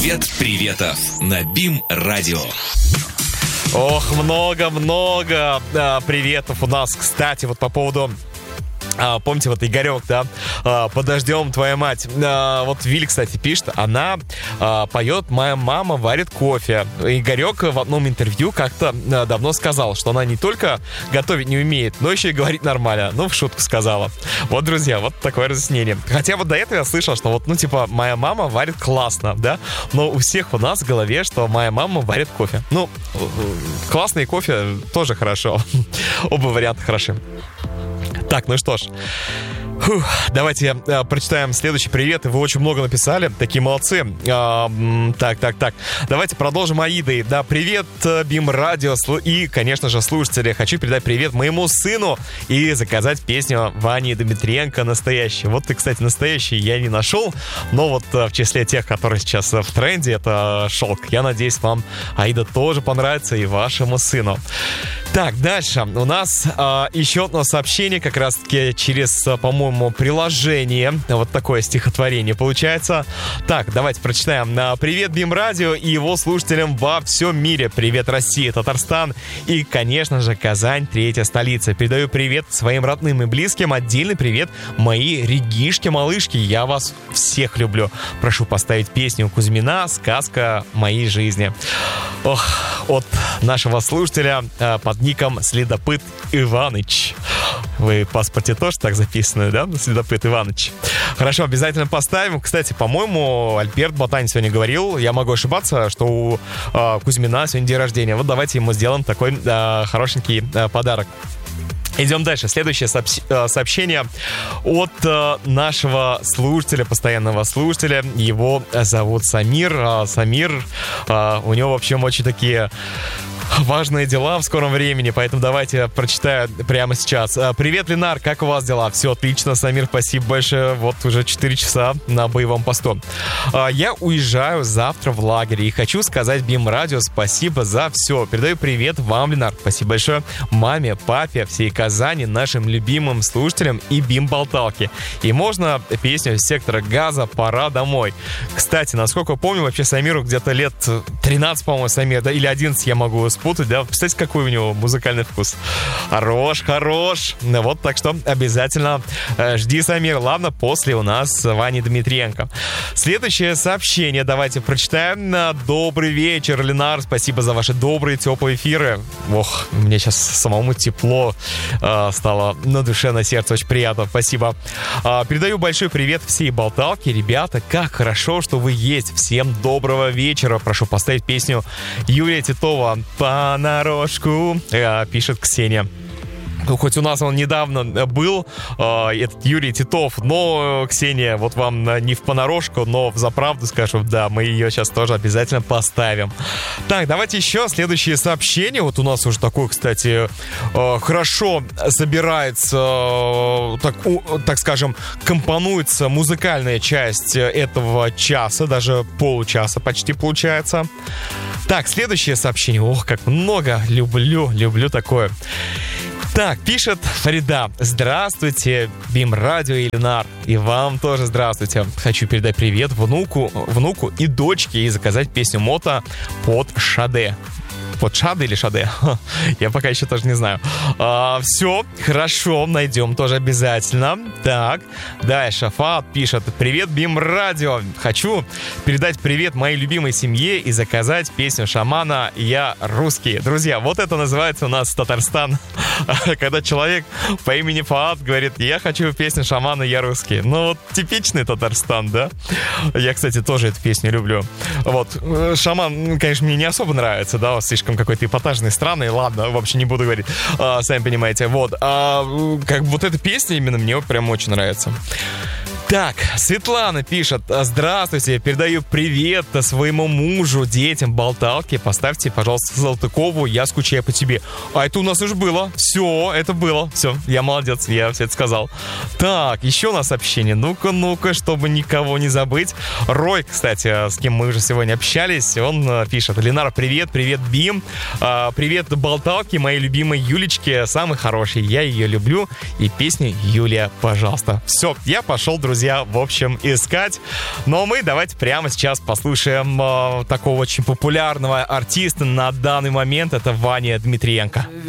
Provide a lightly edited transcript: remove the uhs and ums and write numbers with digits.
Привет приветов на БИМ-радио. Ох, много-много приветов у нас. Кстати, вот по поводу... помните, вот Игорек, да? «Подождем, твоя мать». Вот Виль, кстати, пишет, она поет «Моя мама варит кофе». Игорек в одном интервью как-то давно сказал, что она не только готовить не умеет, но еще и говорить нормально. Ну, в шутку сказала. Вот, друзья, вот такое разъяснение. Хотя вот до этого я слышал, что вот, ну, типа, моя мама варит классно, да? Но у всех у нас в голове, что моя мама варит кофе. Ну, классный кофе тоже хорошо. Оба варианта хороши. Так, ну что ж, давайте прочитаем следующий привет. Вы очень много написали, такие молодцы. Так. Давайте продолжим Аидой. Да, привет, БИМ-радио и, конечно же, слушатели. Хочу передать привет моему сыну и заказать песню Вани Дмитриенко «Настоящий». Вот ты, кстати, «Настоящий» я не нашел, но вот в числе тех, которые сейчас в тренде, это «Шелк». Я надеюсь, вам, Аида, тоже понравится и вашему сыну. Так, дальше. У нас еще одно сообщение, как раз-таки через, по-моему, приложение. Вот такое стихотворение получается. Так, давайте прочитаем. Привет, БИМ-радио и его слушателям во всем мире. Привет, Россия, Татарстан и, конечно же, Казань, третья столица. Передаю привет своим родным и близким. Отдельный привет мои регишки-малышки. Я вас всех люблю. Прошу поставить песню Кузьмина «Сказка моей жизни». Ох, от нашего слушателя под ником Следопыт Иваныч. Вы в паспорте тоже так записаны, да? Следопыт Иваныч. Хорошо, обязательно поставим. Кстати, по-моему, Альберт Ботань сегодня говорил, я могу ошибаться, что у Кузьмина сегодня день рождения. Вот давайте ему сделаем такой хорошенький подарок. Идем дальше. Следующее сообщение от нашего слушателя, постоянного слушателя. Его зовут Самир. Самир, у него, в общем, очень такие важные дела в скором времени, поэтому давайте прочитаю прямо сейчас. Привет, Ленар, как у вас дела? Все отлично, Самир, спасибо большое. Вот уже 4 часа на боевом посту. Я уезжаю завтра в лагерь и хочу сказать БИМ-радио спасибо за все. Передаю привет вам, Ленар. Спасибо большое маме, папе, всей Казани, нашим любимым слушателям и БИМ-болталке. И можно песню из «Сектора газа» «Пора домой». Кстати, насколько помню, вообще Самиру где-то лет 13, по-моему, Самир, да, или 11 я могу спутать, да? Представляете, какой у него музыкальный вкус. Хорош. Вот, так что обязательно жди, Самир. Ладно, после у нас Вани Дмитриенко. Следующее сообщение давайте прочитаем. Добрый вечер, Ленар. Спасибо за ваши добрые, теплые эфиры. Ох, мне сейчас самому тепло стало на душе, на сердце. Очень приятно. Спасибо. Передаю большой привет всей болталке. Ребята, как хорошо, что вы есть. Всем доброго вечера. Прошу поставить песню Юрия Титова «Понарошку», пишет Ксения. Ну, хоть у нас он недавно был, этот Юрий Титов, но, Ксения, вот вам не в понарошку, но в заправду скажу, да, мы ее сейчас тоже обязательно поставим. Так, давайте еще следующее сообщение. Вот у нас уже такое, кстати, хорошо собирается, так скажем, компонуется музыкальная часть этого часа, даже получаса почти получается. Так, следующее сообщение. Ох, как много. Люблю такое. Так, пишет Фарида. Здравствуйте, БИМ-радио и Ленар. И вам тоже здравствуйте. Хочу передать привет внуку и дочке и заказать песню Мота под Шаде. Под Шаде или Шаде? Я пока еще тоже не знаю. Все, хорошо, найдем тоже обязательно. Так, дальше Фат пишет. Привет, БИМ-радио. Хочу передать привет моей любимой семье и заказать песню Шамана «Я русский». Друзья, вот это называется у нас Татарстан. Когда человек по имени Фаат говорит: я хочу песню Шамана «Я русский». Ну, вот типичный Татарстан, да? Я, кстати, тоже эту песню люблю. Вот, Шаман, конечно, мне не особо нравится, да, слишком какой-то эпатажный, странный. Ладно, вообще не буду говорить. Сами понимаете. Вот. Как бы вот эта песня именно мне прям очень нравится. Так, Светлана пишет. Здравствуйте, передаю привет своему мужу, детям, болталке. Поставьте, пожалуйста, Салтыкову «Я скучаю по тебе». А это у нас уже было. Все, это было. Все, я молодец, я все это сказал. Так, еще у нас сообщение. Ну-ка, чтобы никого не забыть. Рой, кстати, с кем мы уже сегодня общались, он пишет: Ленар, привет, БИМ. Привет, болталке, моей любимой Юлечке, самый хороший. Я ее люблю. И песня «Юлия, пожалуйста». Все, я пошел, друзья, друзья, в общем, искать. Но мы давайте прямо сейчас послушаем такого очень популярного артиста на данный момент. Это Ваня Дмитриенко.